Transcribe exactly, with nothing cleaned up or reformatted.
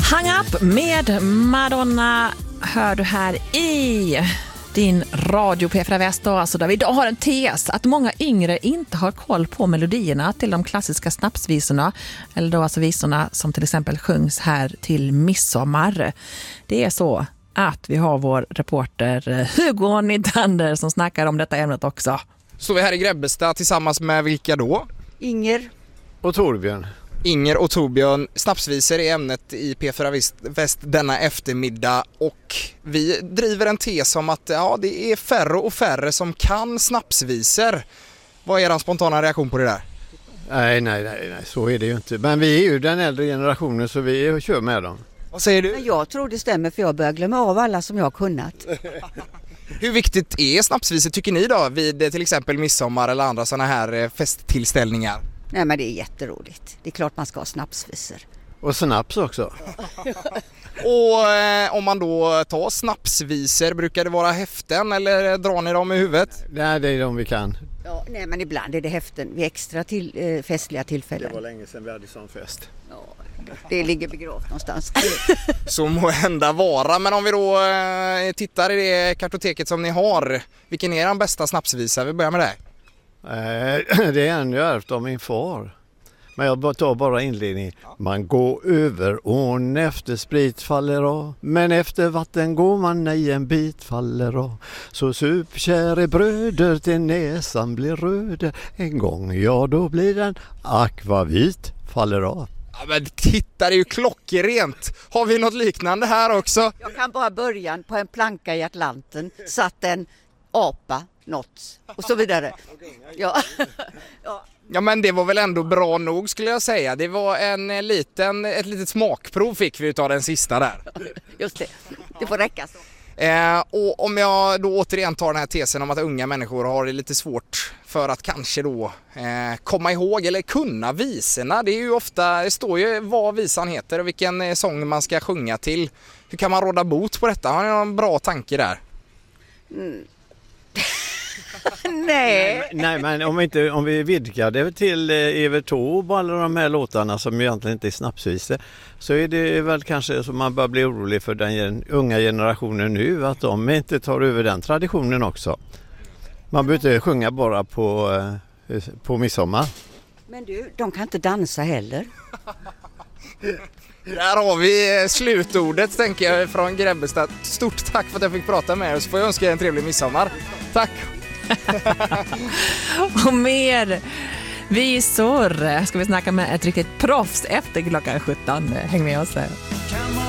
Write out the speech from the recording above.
Hang Up med Madonna hör du här i din radio P fyra Väst, alltså där vi idag har en tes att många yngre inte har koll på melodierna till de klassiska snapsvisorna, eller då alltså visorna som till exempel sjungs här till midsommar. Det är så att vi har vår reporter Hugo Nytander som snackar om detta ämnet också. Så vi här i Grebbestad tillsammans med vilka då? Inger och Torbjörn. Inger och Torbjörn. Snapsvisor är ämnet i P fyra Väst denna eftermiddag och vi driver en tes om att ja, det är färre och färre som kan snapsvisor. Vad är er spontana reaktion på det där? Nej, nej, nej, nej, så är det ju inte. Men vi är ju den äldre generationen så vi kör med dem. Vad säger du? Jag tror det stämmer för jag börjar glömma av alla som jag har kunnat. Hur viktigt är snapsvisor tycker ni då vid till exempel midsommar eller andra sådana här festtillställningar? Nej, men det är jätteroligt. Det är klart man ska ha snapsvisor. Och snaps också. Och eh, om man då tar snapsvisor, brukar det vara häften eller drar ni dem i huvudet? Nej, det är de vi kan. Ja, nej, men ibland är det häften vid extra till, eh, festliga tillfällen. Det var länge sedan vi hade sån fest. Ja, det ligger begravt någonstans. Så må hända vara, men om vi då eh, tittar i det kartoteket som ni har, vilken är den bästa snapsvisa? Vi börjar med det. Eh, det är en jag ärvt av min far. Men jag tar bara inledningen. Man går över ån efter sprit faller av. Men efter vatten går man nej en bit faller av. Så sup käre bröder till näsan blir röd. En gång ja då blir den akvavit faller av. Ja, men titta, det är ju klockrent. Har vi något liknande här också? Jag kan bara början på en planka i Atlanten satt en apa något och så vidare. Ja. Ja. Ja, men det var väl ändå bra nog skulle jag säga. Det var en liten, ett litet smakprov fick vi utav den sista där. Just det, det får räcka så. Eh, och om jag då återigen tar den här tesen om att unga människor har det lite svårt för att kanske då eh, komma ihåg eller kunna visorna. Det är ju ofta, det står ju vad visan heter och vilken eh, sång man ska sjunga till. Hur kan man råda bot på detta? Har ni någon bra tanke där? Mm. Nej. Nej, men om vi, inte, om vi vidgar det till Evert Taube och alla de här låtarna som egentligen inte är snapsvisor, så är det väl kanske som man bör bli orolig för den unga generationen nu, att de inte tar över den traditionen också. Man behöver inte sjunga bara på, på midsommar. Men du, de kan inte dansa heller. Där har vi slutordet tänker jag från Grebbestad. Stort tack för att jag fick prata med er, så får jag önska er en trevlig midsommar. Tack! Och mer visor ska vi snacka med ett riktigt proffs efter klockan sjutton. Häng med oss där.